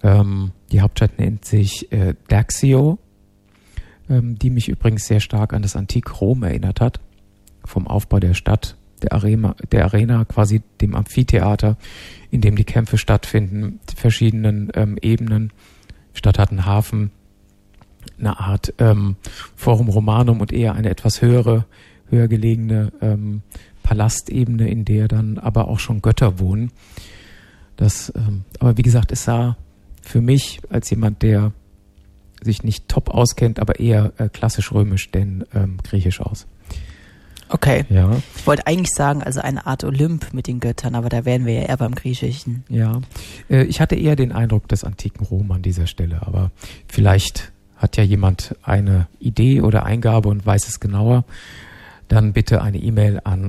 Die Hauptstadt nennt sich Daxio, die mich übrigens sehr stark an das antike Rom erinnert hat, vom Aufbau der Stadt, der Arena, quasi dem Amphitheater, in dem die Kämpfe stattfinden, die verschiedenen Ebenen. Die Stadt hat einen Hafen, eine Art Forum Romanum und eher eine etwas höher gelegene Palastebene, in der dann aber auch schon Götter wohnen. Aber wie gesagt, es sah für mich als jemand, der sich nicht top auskennt, aber eher klassisch römisch, denn griechisch aus. Okay. Ja. Ich wollte eigentlich sagen, also eine Art Olymp mit den Göttern, aber da wären wir ja eher beim Griechischen. Ja. Ich hatte eher den Eindruck des antiken Rom an dieser Stelle, aber vielleicht hat ja jemand eine Idee oder Eingabe und weiß es genauer, dann bitte eine E-Mail an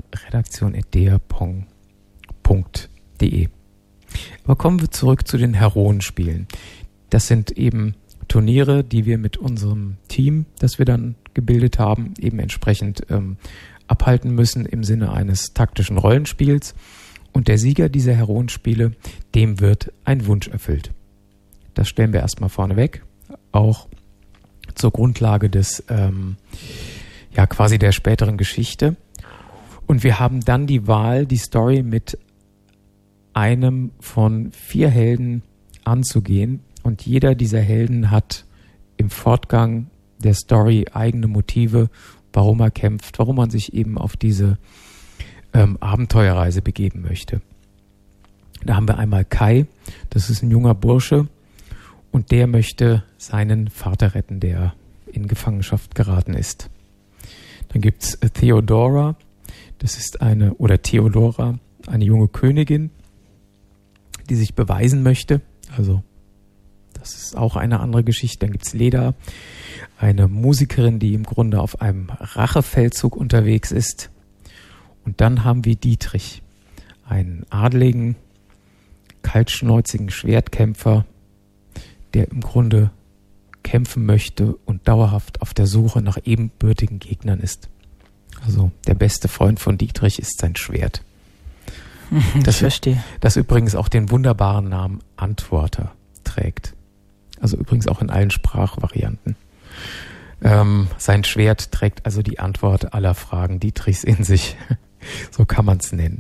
redaktion@deapong.de. Aber kommen wir zurück zu den Heroenspielen. Das sind eben Turniere, die wir mit unserem Team, das wir dann gebildet haben, eben entsprechend abhalten müssen im Sinne eines taktischen Rollenspiels. Und der Sieger dieser Heroenspiele, dem wird ein Wunsch erfüllt. Das stellen wir erstmal vorneweg, auch zur Grundlage des quasi der späteren Geschichte. Und wir haben dann die Wahl, die Story mit einem von 4 Helden anzugehen. Und jeder dieser Helden hat im Fortgang der Story eigene Motive, warum er kämpft, warum man sich eben auf diese Abenteuerreise begeben möchte. Da haben wir einmal Kai, das ist ein junger Bursche und der möchte seinen Vater retten, der in Gefangenschaft geraten ist. Dann gibt's Theodora, Theodora, eine junge Königin, die sich beweisen möchte. Also das ist auch eine andere Geschichte. Dann gibt's Leda, eine Musikerin, die im Grunde auf einem Rachefeldzug unterwegs ist. Und dann haben wir Dietrich, einen adligen, kaltschnäuzigen Schwertkämpfer, der im Grunde kämpfen möchte und dauerhaft auf der Suche nach ebenbürtigen Gegnern ist. Also der beste Freund von Dietrich ist sein Schwert. Ich verstehe. Das übrigens auch den wunderbaren Namen Antworter trägt. Also übrigens auch in allen Sprachvarianten. Sein Schwert trägt also die Antwort aller Fragen Dietrichs in sich. So kann man es nennen.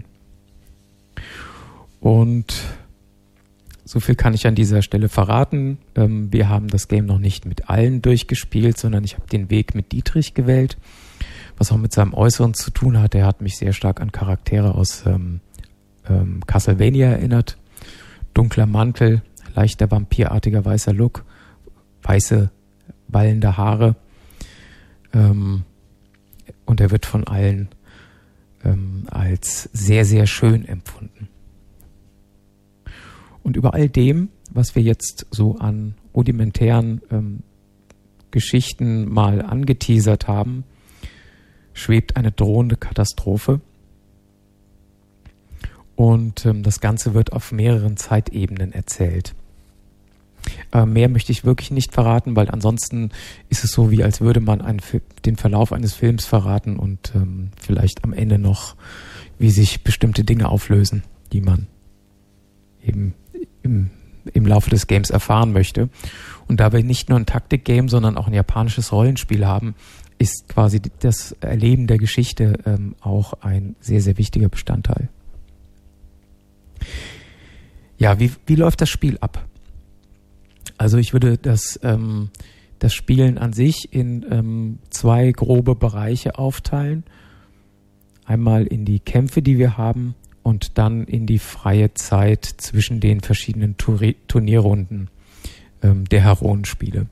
Und so viel kann ich an dieser Stelle verraten. Wir haben das Game noch nicht mit allen durchgespielt, sondern ich habe den Weg mit Dietrich gewählt, was auch mit seinem Äußeren zu tun hat. Er hat mich sehr stark an Charaktere aus Castlevania erinnert. Dunkler Mantel, leichter vampirartiger weißer Look, weiße, wallende Haare. Und er wird von allen als sehr, sehr schön empfunden. Und über all dem, was wir jetzt so an rudimentären Geschichten mal angeteasert haben, schwebt eine drohende Katastrophe. Und das Ganze wird auf mehreren Zeitebenen erzählt. Mehr möchte ich wirklich nicht verraten, weil ansonsten ist es so, wie als würde man den Verlauf eines Films verraten und vielleicht am Ende noch, wie sich bestimmte Dinge auflösen, die man eben im Laufe des Games erfahren möchte. Und da wir nicht nur ein Taktik-Game, sondern auch ein japanisches Rollenspiel haben, ist quasi das Erleben der Geschichte auch ein sehr, sehr wichtiger Bestandteil. Ja, wie läuft das Spiel ab? Also ich würde das Spielen an sich in 2 grobe Bereiche aufteilen. Einmal in die Kämpfe, die wir haben, und dann in die freie Zeit zwischen den verschiedenen Turnierrunden der Heroenspiele.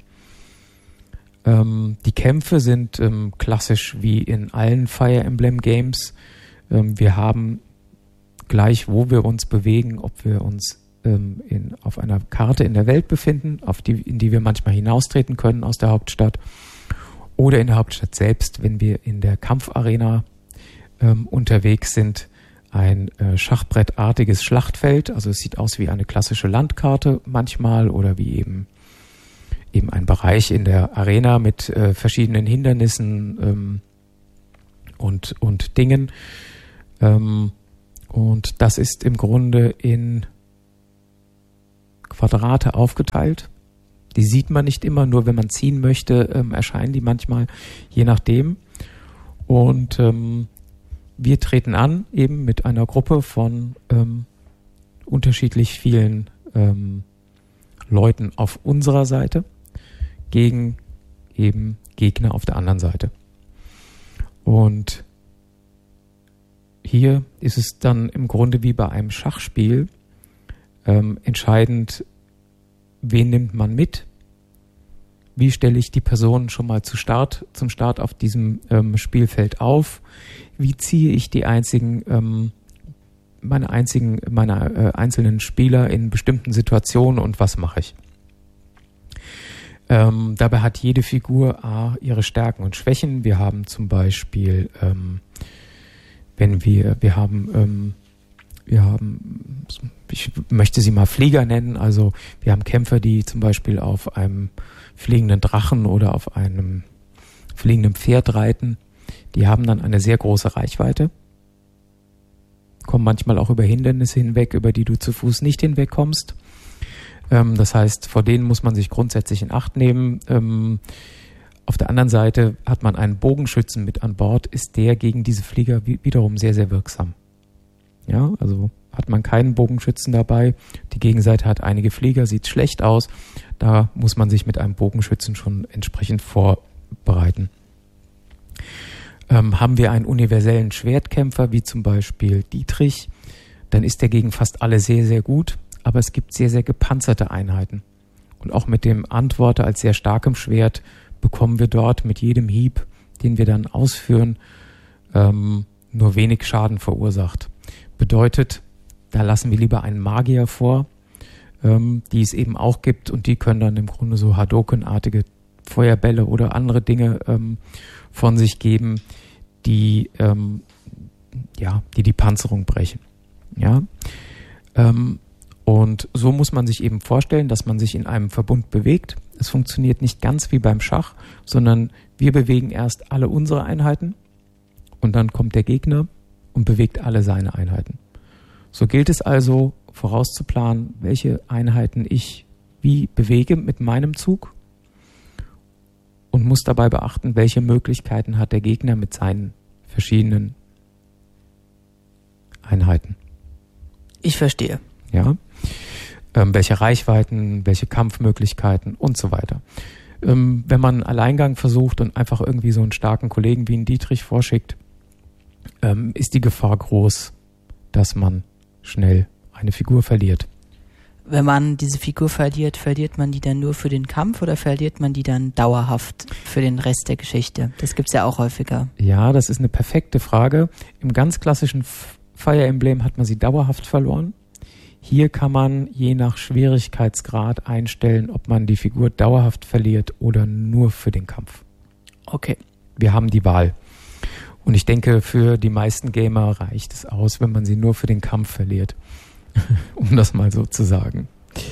Die Kämpfe sind klassisch wie in allen Fire Emblem Games. Wir haben gleich, wo wir uns bewegen, ob wir uns auf einer Karte in der Welt befinden, in die wir manchmal hinaustreten können aus der Hauptstadt, oder in der Hauptstadt selbst, wenn wir in der Kampfarena unterwegs sind, ein schachbrettartiges Schlachtfeld, also es sieht aus wie eine klassische Landkarte manchmal oder wie eben ein Bereich in der Arena mit verschiedenen Hindernissen und Dingen. Und das ist im Grunde in Quadrate aufgeteilt. Die sieht man nicht immer, nur wenn man ziehen möchte, erscheinen die manchmal, je nachdem. Und wir treten an, eben mit einer Gruppe von unterschiedlich vielen Leuten auf unserer Seite gegen eben Gegner auf der anderen Seite. Und hier ist es dann im Grunde wie bei einem Schachspiel entscheidend, wen nimmt man mit? Wie stelle ich die Person schon mal zum Start auf diesem Spielfeld auf? Wie ziehe ich die meine einzelnen Spieler in bestimmten Situationen und was mache ich? Dabei hat jede Figur ihre Stärken und Schwächen. Wir haben zum Beispiel, ich möchte sie mal Flieger nennen, also wir haben Kämpfer, die zum Beispiel auf einem fliegenden Drachen oder auf einem fliegenden Pferd reiten. Die haben dann eine sehr große Reichweite, kommen manchmal auch über Hindernisse hinweg, über die du zu Fuß nicht hinwegkommst. Das heißt, vor denen muss man sich grundsätzlich in Acht nehmen. Auf der anderen Seite hat man einen Bogenschützen mit an Bord, ist der gegen diese Flieger wiederum sehr, sehr wirksam. Ja, also hat man keinen Bogenschützen dabei, die Gegenseite hat einige Flieger, sieht schlecht aus, da muss man sich mit einem Bogenschützen schon entsprechend vorbereiten. Haben wir einen universellen Schwertkämpfer, wie zum Beispiel Dietrich, dann ist der gegen fast alle sehr, sehr gut, aber es gibt sehr, sehr gepanzerte Einheiten. Und auch mit dem Antworter als sehr starkem Schwert bekommen wir dort mit jedem Hieb, den wir dann ausführen, nur wenig Schaden verursacht. Bedeutet, da lassen wir lieber einen Magier vor, die es eben auch gibt und die können dann im Grunde so Hadoken-artige Feuerbälle oder andere Dinge von sich geben, die die Panzerung brechen. Ja. Und so muss man sich eben vorstellen, dass man sich in einem Verbund bewegt. Es funktioniert nicht ganz wie beim Schach, sondern wir bewegen erst alle unsere Einheiten und dann kommt der Gegner und bewegt alle seine Einheiten. So gilt es also vorauszuplanen, welche Einheiten ich wie bewege mit meinem Zug und muss dabei beachten, welche Möglichkeiten hat der Gegner mit seinen verschiedenen Einheiten. Ich verstehe. Ja. Welche Reichweiten, welche Kampfmöglichkeiten und so weiter. Wenn man einen Alleingang versucht und einfach irgendwie so einen starken Kollegen wie einen Dietrich vorschickt, ist die Gefahr groß, dass man schnell eine Figur verliert. Wenn man diese Figur verliert, verliert man die dann nur für den Kampf oder verliert man die dann dauerhaft für den Rest der Geschichte? Das gibt's ja auch häufiger. Ja, das ist eine perfekte Frage. Im ganz klassischen Fire Emblem hat man sie dauerhaft verloren. Hier kann man je nach Schwierigkeitsgrad einstellen, ob man die Figur dauerhaft verliert oder nur für den Kampf. Okay. Wir haben die Wahl. Und ich denke, für die meisten Gamer reicht es aus, wenn man sie nur für den Kampf verliert. Um das mal so zu sagen.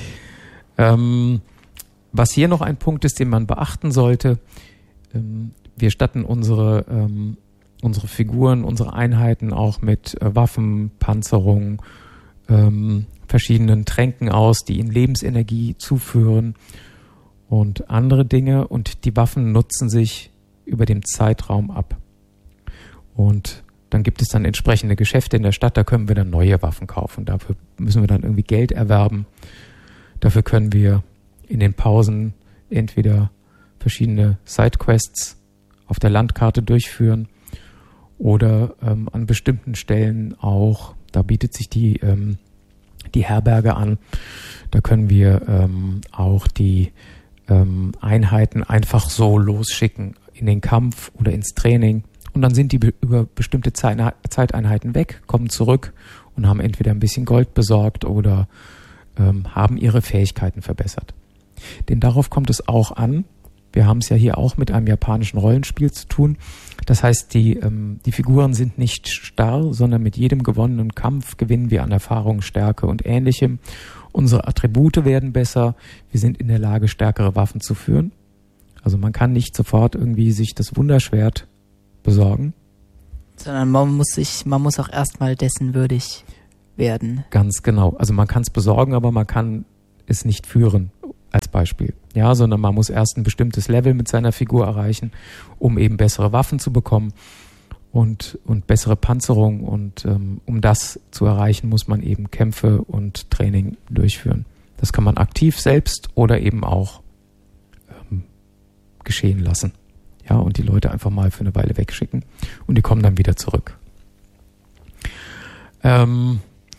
Was hier noch ein Punkt ist, den man beachten sollte, wir statten unsere Figuren, unsere Einheiten auch mit Waffen, Panzerung, verschiedenen Tränken aus, die ihnen Lebensenergie zuführen und andere Dinge. Und die Waffen nutzen sich über den Zeitraum ab. Und dann gibt es dann entsprechende Geschäfte in der Stadt, da können wir dann neue Waffen kaufen. Dafür müssen wir dann irgendwie Geld erwerben. Dafür können wir in den Pausen entweder verschiedene Sidequests auf der Landkarte durchführen oder an bestimmten Stellen auch, da bietet sich die Herberge an, da können wir auch die Einheiten einfach so losschicken in den Kampf oder ins Training. Und dann sind die über bestimmte Zeiteinheiten weg, kommen zurück und haben entweder ein bisschen Gold besorgt oder haben ihre Fähigkeiten verbessert. Denn darauf kommt es auch an. Wir haben es ja hier auch mit einem japanischen Rollenspiel zu tun. Das heißt, die Figuren sind nicht starr, sondern mit jedem gewonnenen Kampf gewinnen wir an Erfahrung, Stärke und Ähnlichem. Unsere Attribute werden besser. Wir sind in der Lage, stärkere Waffen zu führen. Also man kann nicht sofort irgendwie sich das Wunderschwert besorgen. Sondern man muss auch erstmal dessen würdig werden. Ganz genau. Also man kann es besorgen, aber man kann es nicht führen, als Beispiel. Ja, sondern man muss erst ein bestimmtes Level mit seiner Figur erreichen, um eben bessere Waffen zu bekommen und bessere Panzerung. Und um das zu erreichen, muss man eben Kämpfe und Training durchführen. Das kann man aktiv selbst oder eben auch geschehen lassen. Ja, und die Leute einfach mal für eine Weile wegschicken und die kommen dann wieder zurück. Eine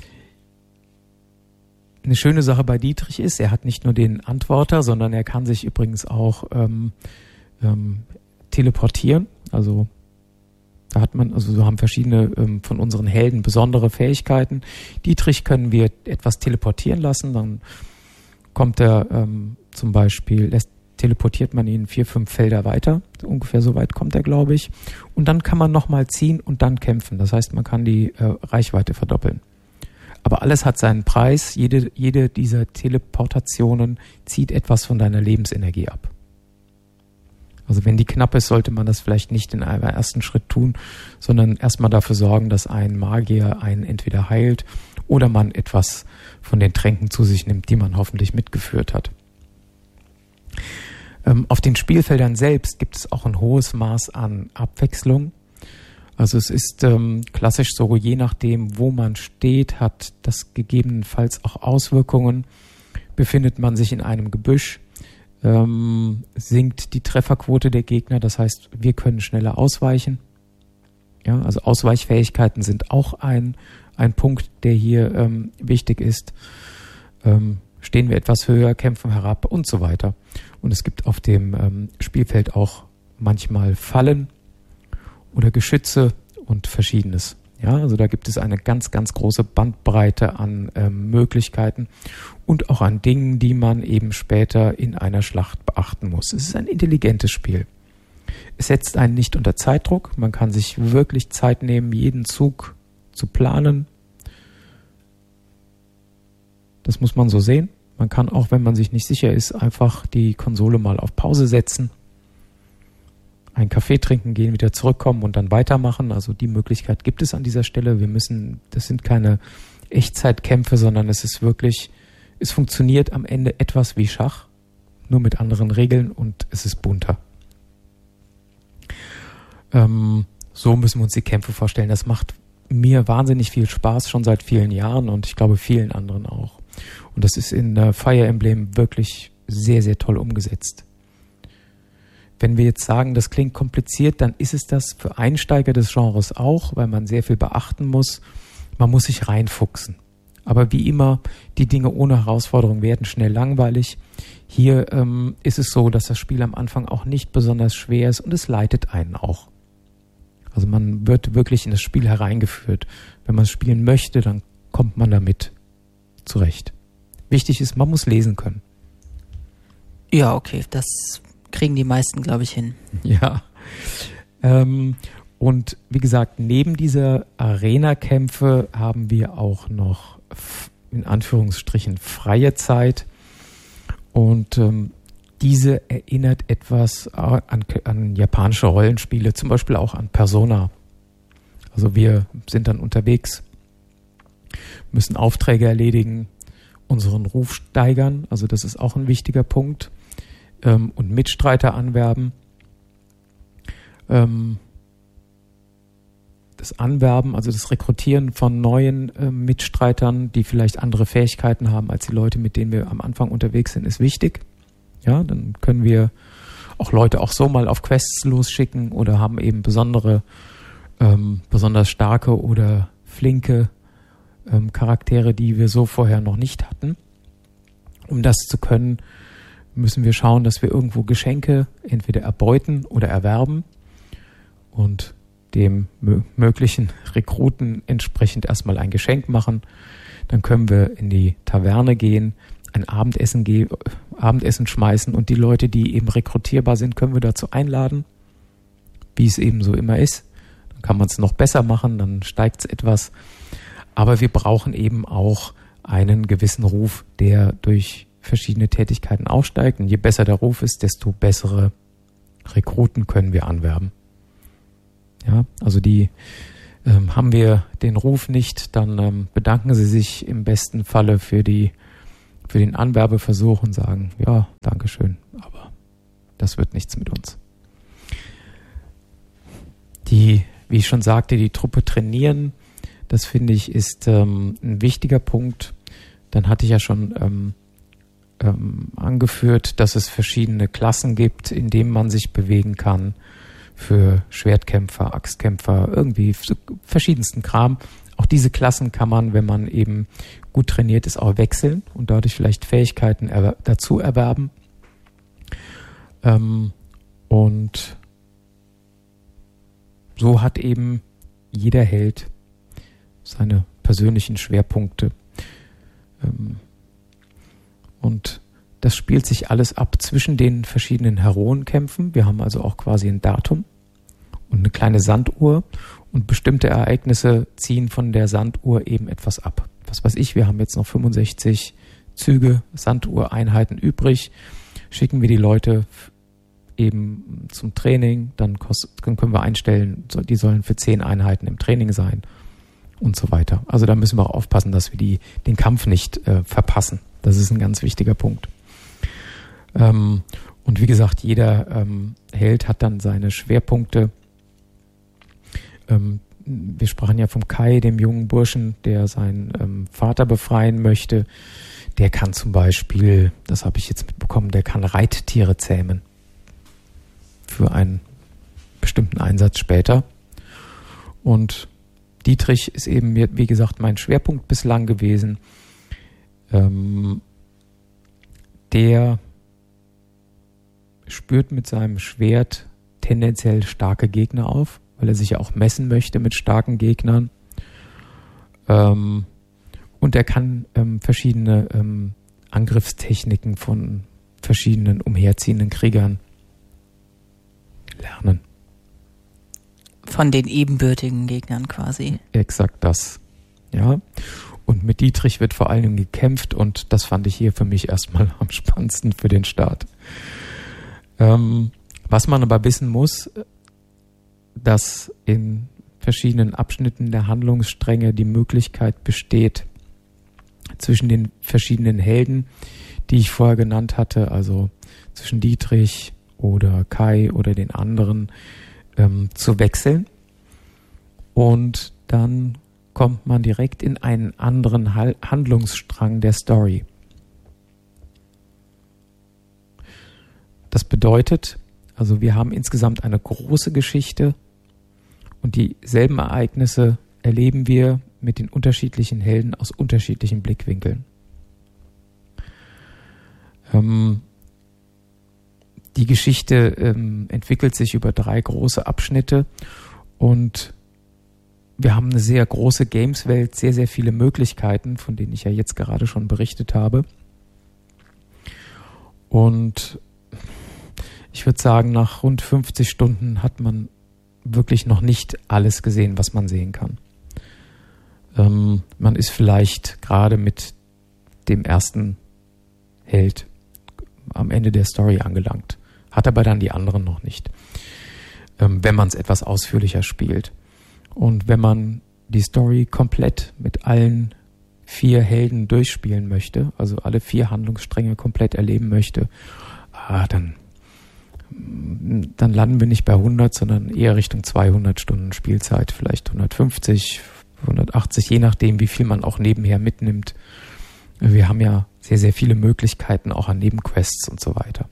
schöne Sache bei Dietrich ist, er hat nicht nur den Antworter, sondern er kann sich übrigens auch teleportieren. Also da hat man, also so haben verschiedene von unseren Helden besondere Fähigkeiten. Dietrich können wir etwas teleportieren lassen, dann kommt er zum Beispiel, teleportiert man ihn 4-5 Felder weiter, ungefähr so weit kommt er, glaube ich. Und dann kann man nochmal ziehen und dann kämpfen. Das heißt, man kann die Reichweite verdoppeln. Aber alles hat seinen Preis. Jede dieser Teleportationen zieht etwas von deiner Lebensenergie ab. Also wenn die knapp ist, sollte man das vielleicht nicht in einem ersten Schritt tun, sondern erstmal dafür sorgen, dass ein Magier einen entweder heilt oder man etwas von den Tränken zu sich nimmt, die man hoffentlich mitgeführt hat. Auf den Spielfeldern selbst gibt es auch ein hohes Maß an Abwechslung. Also es ist klassisch so, je nachdem, wo man steht, hat das gegebenenfalls auch Auswirkungen. Befindet man sich in einem Gebüsch, sinkt die Trefferquote der Gegner, das heißt, wir können schneller ausweichen. Ja, also Ausweichfähigkeiten sind auch ein Punkt, der hier wichtig ist. Stehen wir etwas höher, kämpfen herab und so weiter. Und es gibt auf dem Spielfeld auch manchmal Fallen oder Geschütze und Verschiedenes. Ja, also da gibt es eine ganz, ganz große Bandbreite an Möglichkeiten und auch an Dingen, die man eben später in einer Schlacht beachten muss. Es ist ein intelligentes Spiel. Es setzt einen nicht unter Zeitdruck. Man kann sich wirklich Zeit nehmen, jeden Zug zu planen. Das muss man so sehen. Man kann auch, wenn man sich nicht sicher ist, einfach die Konsole mal auf Pause setzen, einen Kaffee trinken gehen, wieder zurückkommen und dann weitermachen. Also die Möglichkeit gibt es an dieser Stelle. Das sind keine Echtzeitkämpfe, sondern es ist wirklich, es funktioniert am Ende etwas wie Schach, nur mit anderen Regeln und es ist bunter. So müssen wir uns die Kämpfe vorstellen. Das macht mir wahnsinnig viel Spaß, schon seit vielen Jahren und ich glaube vielen anderen auch. Und das ist in Fire Emblem wirklich sehr, sehr toll umgesetzt. Wenn wir jetzt sagen, das klingt kompliziert, dann ist es das für Einsteiger des Genres auch, weil man sehr viel beachten muss. Man muss sich reinfuchsen. Aber wie immer, die Dinge ohne Herausforderung werden schnell langweilig. Hier ist es so, dass das Spiel am Anfang auch nicht besonders schwer ist und es leitet einen auch. Also man wird wirklich in das Spiel hereingeführt. Wenn man es spielen möchte, dann kommt man damit zurecht. Wichtig ist, man muss lesen können. Ja, okay, das kriegen die meisten, glaube ich, hin. Ja. Und wie gesagt, neben dieser Arena-Kämpfe haben wir auch noch in Anführungsstrichen freie Zeit. Und diese erinnert etwas an japanische Rollenspiele, zum Beispiel auch an Persona. Also wir sind dann unterwegs, müssen Aufträge erledigen, unseren Ruf steigern, also das ist auch ein wichtiger Punkt, und Mitstreiter anwerben. Das Anwerben, also das Rekrutieren von neuen Mitstreitern, die vielleicht andere Fähigkeiten haben als die Leute, mit denen wir am Anfang unterwegs sind, ist wichtig. Ja, dann können wir auch Leute auch so mal auf Quests losschicken oder haben eben besonders starke oder flinke Charaktere, die wir so vorher noch nicht hatten. Um das zu können, müssen wir schauen, dass wir irgendwo Geschenke entweder erbeuten oder erwerben und dem möglichen Rekruten entsprechend erstmal ein Geschenk machen. Dann können wir in die Taverne gehen, ein Abendessen schmeißen und die Leute, die eben rekrutierbar sind, können wir dazu einladen, wie es eben so immer ist. Dann kann man es noch besser machen, dann steigt es etwas. Aber wir brauchen eben auch einen gewissen Ruf, der durch verschiedene Tätigkeiten aufsteigt. Und je besser der Ruf ist, desto bessere Rekruten können wir anwerben. Ja, also haben wir den Ruf nicht, dann bedanken sie sich im besten Falle für für den Anwerbeversuch und sagen, ja, Dankeschön, aber das wird nichts mit uns. Wie ich schon sagte, die Truppe trainieren, das finde ich ist ein wichtiger Punkt. Dann hatte ich ja schon angeführt, dass es verschiedene Klassen gibt, in denen man sich bewegen kann für Schwertkämpfer, Axtkämpfer, irgendwie verschiedensten Kram. Auch diese Klassen kann man, wenn man eben gut trainiert ist, auch wechseln und dadurch vielleicht Fähigkeiten dazu erwerben. Und so hat eben jeder Held seine persönlichen Schwerpunkte. Und das spielt sich alles ab zwischen den verschiedenen Heroenkämpfen. Wir haben also auch quasi ein Datum und eine kleine Sanduhr und bestimmte Ereignisse ziehen von der Sanduhr eben etwas ab. Was weiß ich, wir haben jetzt noch 65 Züge, Sanduhreinheiten übrig. Schicken wir die Leute eben zum Training, dann können wir einstellen, die sollen für 10 Einheiten im Training sein und so weiter. Also da müssen wir auch aufpassen, dass wir den Kampf nicht verpassen. Das ist ein ganz wichtiger Punkt. Und wie gesagt, jeder Held hat dann seine Schwerpunkte. Wir sprachen ja vom Kai, dem jungen Burschen, der seinen Vater befreien möchte. Der kann zum Beispiel, das habe ich jetzt mitbekommen, der kann Reittiere zähmen. Für einen bestimmten Einsatz später. Und Dietrich ist eben, wie gesagt, mein Schwerpunkt bislang gewesen. Der spürt mit seinem Schwert tendenziell starke Gegner auf, weil er sich ja auch messen möchte mit starken Gegnern. Und er kann verschiedene Angriffstechniken von verschiedenen umherziehenden Kriegern lernen. Von den ebenbürtigen Gegnern quasi. Exakt das. Ja. Und mit Dietrich wird vor allen Dingen gekämpft und das fand ich hier für mich erstmal am spannendsten für den Start. Was man aber wissen muss, dass in verschiedenen Abschnitten der Handlungsstränge die Möglichkeit besteht, zwischen den verschiedenen Helden, die ich vorher genannt hatte, also zwischen Dietrich oder Kai oder den anderen, zu wechseln. Und dann kommt man direkt in einen anderen Handlungsstrang der Story. Das bedeutet, also wir haben insgesamt eine große Geschichte und dieselben Ereignisse erleben wir mit den unterschiedlichen Helden aus unterschiedlichen Blickwinkeln. Die Geschichte entwickelt sich über 3 große Abschnitte und wir haben eine sehr große Games-Welt, sehr, sehr viele Möglichkeiten, von denen ich ja jetzt gerade schon berichtet habe. Und ich würde sagen, nach rund 50 Stunden hat man wirklich noch nicht alles gesehen, was man sehen kann. Man ist vielleicht gerade mit dem ersten Held am Ende der Story angelangt, hat aber dann die anderen noch nicht, wenn man es etwas ausführlicher spielt. Und wenn man die Story komplett mit allen 4 Helden durchspielen möchte, also alle 4 Handlungsstränge komplett erleben möchte, dann landen wir nicht bei 100, sondern eher Richtung 200 Stunden Spielzeit, vielleicht 150, 180, je nachdem, wie viel man auch nebenher mitnimmt. Wir haben ja sehr, sehr viele Möglichkeiten auch an Nebenquests und so weiter.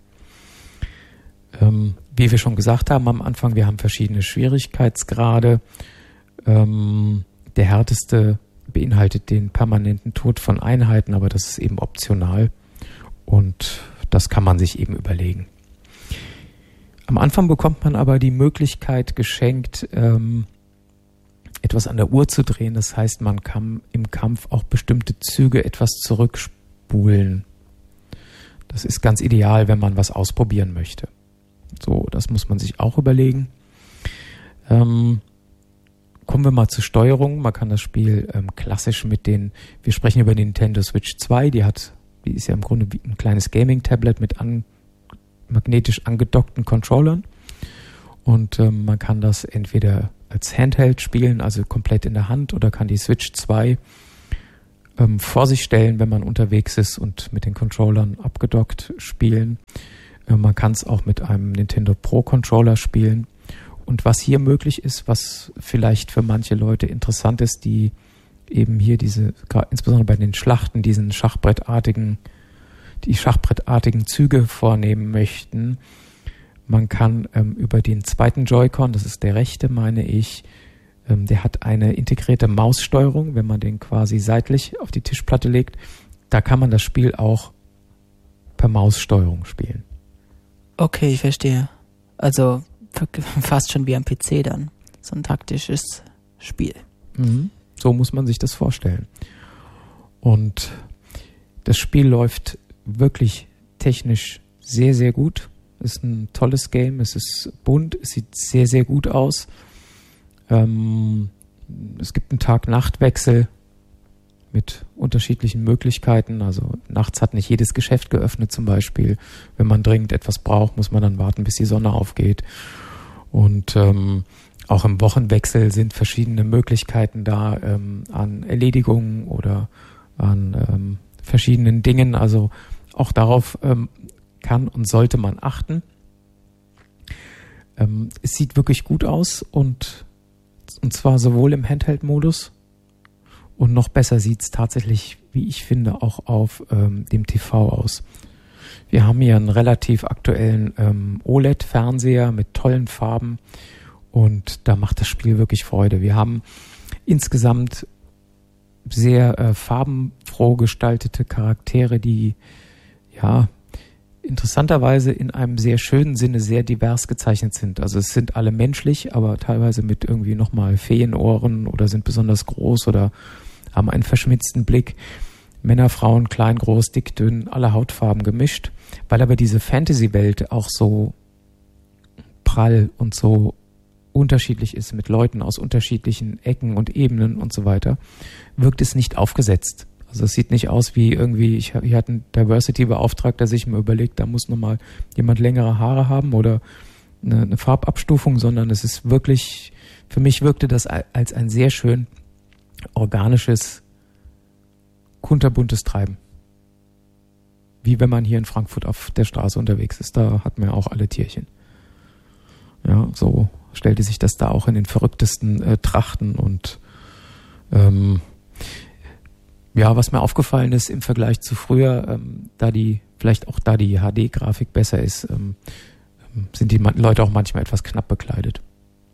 Wie wir schon gesagt haben am Anfang, wir haben verschiedene Schwierigkeitsgrade. Der härteste beinhaltet den permanenten Tod von Einheiten, aber das ist eben optional und das kann man sich eben überlegen. Am Anfang bekommt man aber die Möglichkeit geschenkt, etwas an der Uhr zu drehen. Das heißt, man kann im Kampf auch bestimmte Züge etwas zurückspulen. Das ist ganz ideal, wenn man was ausprobieren möchte. So, das muss man sich auch überlegen. Kommen wir mal zur Steuerung. Man kann das Spiel klassisch wir sprechen über die Nintendo Switch 2, die ist ja im Grunde wie ein kleines Gaming-Tablet mit magnetisch angedockten Controllern. Und man kann das entweder als Handheld spielen, also komplett in der Hand, oder kann die Switch 2 vor sich stellen, wenn man unterwegs ist und mit den Controllern abgedockt spielen. Man kann es auch mit einem Nintendo Pro Controller spielen. Und was hier möglich ist, was vielleicht für manche Leute interessant ist, die eben hier insbesondere bei den Schlachten, die schachbrettartigen Züge vornehmen möchten. Man kann über den zweiten Joy-Con, das ist der rechte, meine ich, der hat eine integrierte Maussteuerung, wenn man den quasi seitlich auf die Tischplatte legt. Da kann man das Spiel auch per Maussteuerung spielen. Okay, ich verstehe. Also fast schon wie am PC dann. So ein taktisches Spiel. So muss man sich das vorstellen. Und das Spiel läuft wirklich technisch sehr, sehr gut. Es ist ein tolles Game. Es ist bunt. Es sieht sehr, sehr gut aus. Es gibt einen Tag-Nacht-Wechsel mit unterschiedlichen Möglichkeiten. Also nachts hat nicht jedes Geschäft geöffnet zum Beispiel. Wenn man dringend etwas braucht, muss man dann warten, bis die Sonne aufgeht. Und auch im Wochenwechsel sind verschiedene Möglichkeiten da an Erledigungen oder an verschiedenen Dingen. Also auch darauf kann und sollte man achten. Es sieht wirklich gut aus und zwar sowohl im Handheld-Modus und noch besser sieht es tatsächlich, wie ich finde, auch auf dem TV aus. Wir haben hier einen relativ aktuellen OLED-Fernseher mit tollen Farben und da macht das Spiel wirklich Freude. Wir haben insgesamt sehr farbenfroh gestaltete Charaktere, die ja interessanterweise in einem sehr schönen Sinne sehr divers gezeichnet sind. Also es sind alle menschlich, aber teilweise mit irgendwie nochmal Feenohren oder sind besonders groß oder haben einen verschmitzten Blick. Männer, Frauen, klein, groß, dick, dünn, alle Hautfarben gemischt. Weil aber diese Fantasy-Welt auch so prall und so unterschiedlich ist mit Leuten aus unterschiedlichen Ecken und Ebenen und so weiter, wirkt es nicht aufgesetzt. Also es sieht nicht aus wie irgendwie, hier hat ein Diversity-Beauftragter, der sich mal überlegt, da muss nochmal jemand längere Haare haben oder eine Farbabstufung, sondern es ist wirklich, für mich wirkte das als ein sehr schön organisches, kunterbuntes Treiben. Wie wenn man hier in Frankfurt auf der Straße unterwegs ist, da hat man ja auch alle Tierchen. Ja, so stellte sich das da auch in den verrücktesten Trachten und ja, was mir aufgefallen ist im Vergleich zu früher, da die HD-Grafik besser ist, sind die Leute auch manchmal etwas knapp bekleidet.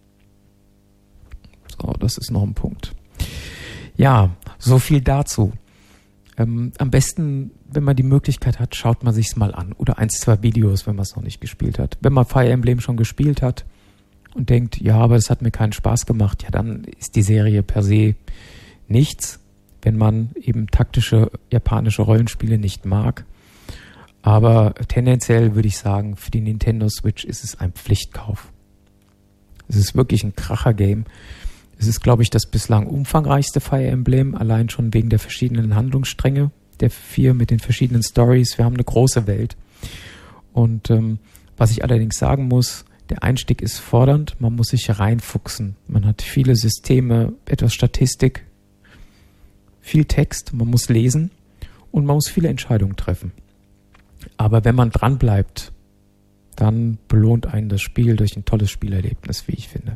So, das ist noch ein Punkt. Ja, so viel dazu. Am besten, wenn man die Möglichkeit hat, schaut man sich's mal an. Oder 1, 2 Videos, wenn man es noch nicht gespielt hat. Wenn man Fire Emblem schon gespielt hat und denkt, ja, aber das hat mir keinen Spaß gemacht, ja, dann ist die Serie per se nichts, wenn man eben taktische japanische Rollenspiele nicht mag. Aber tendenziell würde ich sagen, für die Nintendo Switch ist es ein Pflichtkauf. Es ist wirklich ein Kracher-Game. Es ist, glaube ich, das bislang umfangreichste Fire Emblem, allein schon wegen der verschiedenen Handlungsstränge, der 4 mit den verschiedenen Stories. Wir haben eine große Welt. Und was ich allerdings sagen muss, der Einstieg ist fordernd, man muss sich reinfuchsen. Man hat viele Systeme, etwas Statistik, viel Text, man muss lesen und man muss viele Entscheidungen treffen. Aber wenn man dran bleibt, dann belohnt einen das Spiel durch ein tolles Spielerlebnis, wie ich finde.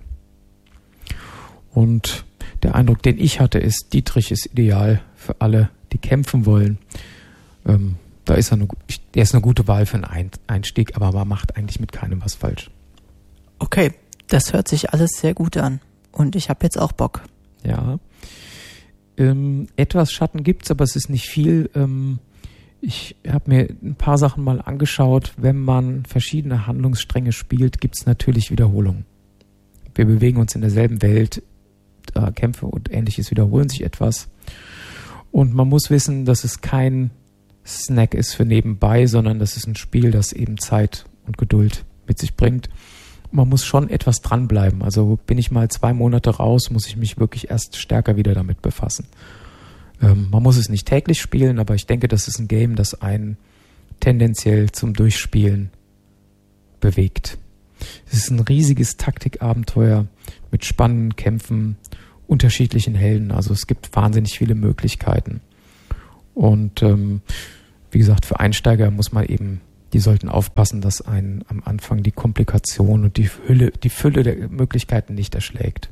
Und der Eindruck, den ich hatte, ist, Dietrich ist ideal für alle, die kämpfen wollen. Da ist er ist eine gute Wahl für einen Einstieg, aber man macht eigentlich mit keinem was falsch. Okay, das hört sich alles sehr gut an. Und ich habe jetzt auch Bock. Ja. Etwas Schatten gibt's, aber es ist nicht viel. Ich habe mir ein paar Sachen mal angeschaut. Wenn man verschiedene Handlungsstränge spielt, gibt's natürlich Wiederholungen. Wir bewegen uns in derselben Welt. Kämpfe und Ähnliches wiederholen sich etwas. Und man muss wissen, dass es kein Snack ist für nebenbei, sondern das ist ein Spiel, das eben Zeit und Geduld mit sich bringt. Man muss schon etwas dranbleiben. Also bin ich mal 2 Monate raus, muss ich mich wirklich erst stärker wieder damit befassen. Man muss es nicht täglich spielen, aber ich denke, das ist ein Game, das einen tendenziell zum Durchspielen bewegt. Es ist ein riesiges Taktikabenteuer mit spannenden Kämpfen, unterschiedlichen Helden. Also es gibt wahnsinnig viele Möglichkeiten. Und wie gesagt, für Einsteiger muss man eben, die sollten aufpassen, dass einen am Anfang die Komplikation und die Fülle der Möglichkeiten nicht erschlägt.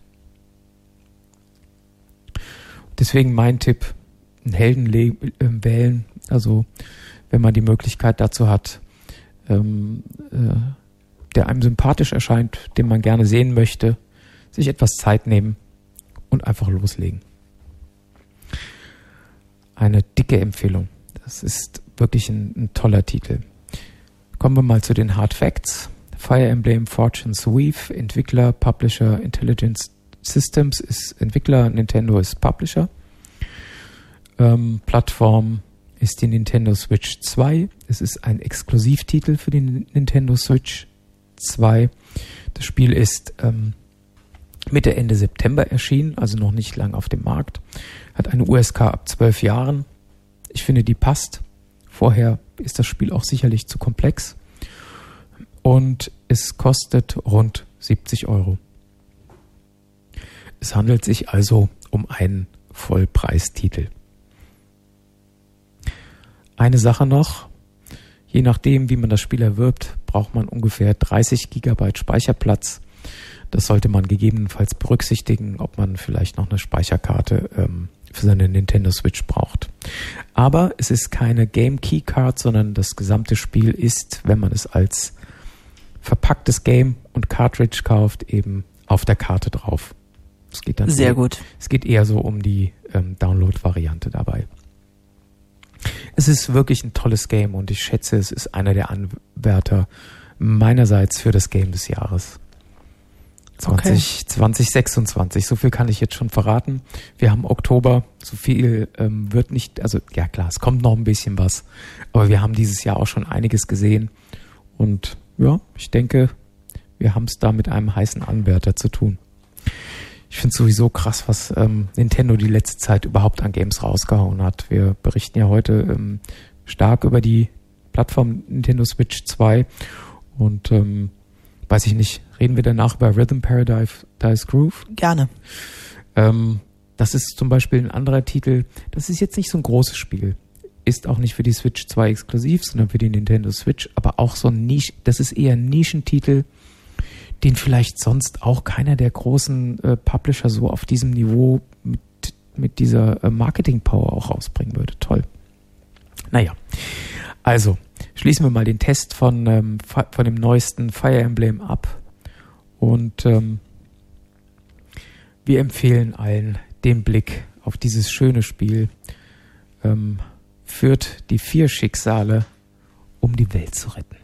Deswegen mein Tipp, einen Helden wählen, also wenn man die Möglichkeit dazu hat, der einem sympathisch erscheint, den man gerne sehen möchte, sich etwas Zeit nehmen und einfach loslegen. Eine dicke Empfehlung. Das ist wirklich ein toller Titel. Kommen wir mal zu den Hard Facts. Fire Emblem Fortune's Weave, Entwickler, Publisher, Intelligent Systems ist Entwickler, Nintendo ist Publisher. Plattform ist die Nintendo Switch 2. Es ist ein Exklusivtitel für die Nintendo Switch 2. Das Spiel ist Mitte, Ende September erschienen, also noch nicht lang auf dem Markt. Hat eine USK ab 12 Jahren. Ich finde, die passt. Vorher ist das Spiel auch sicherlich zu komplex. Und es kostet rund 70 €. Es handelt sich also um einen Vollpreistitel. Eine Sache noch, je nachdem, wie man das Spiel erwirbt, braucht man ungefähr 30 GB Speicherplatz. Das sollte man gegebenenfalls berücksichtigen, ob man vielleicht noch eine Speicherkarte für seine Nintendo Switch braucht. Aber es ist keine Game Key Card, sondern das gesamte Spiel ist, wenn man es als verpacktes Game und Cartridge kauft, eben auf der Karte drauf. Es geht dann sehr gut. Es geht eher so um die Download-Variante dabei. Es ist wirklich ein tolles Game und ich schätze, es ist einer der Anwärter meinerseits für das Game des Jahres. 2026, so viel kann ich jetzt schon verraten. Wir haben Oktober, so viel wird nicht, also ja klar, es kommt noch ein bisschen was, aber wir haben dieses Jahr auch schon einiges gesehen und ja, ich denke, wir haben es da mit einem heißen Anwärter zu tun. Ich finde es sowieso krass, was Nintendo die letzte Zeit überhaupt an Games rausgehauen hat. Wir berichten ja heute stark über die Plattform Nintendo Switch 2 und weiß ich nicht, reden wir danach über Rhythm Paradise Groove? Gerne. Das ist zum Beispiel ein anderer Titel, das ist jetzt nicht so ein großes Spiel. Ist auch nicht für die Switch 2 exklusiv, sondern für die Nintendo Switch, aber auch so ein das ist eher ein Nischentitel, den vielleicht sonst auch keiner der großen Publisher so auf diesem Niveau mit dieser Marketing-Power auch rausbringen würde. Toll. Naja, also schließen wir mal den Test von dem neuesten Fire Emblem ab und wir empfehlen allen den Blick auf dieses schöne Spiel. Führt die 4 Schicksale, um die Welt zu retten.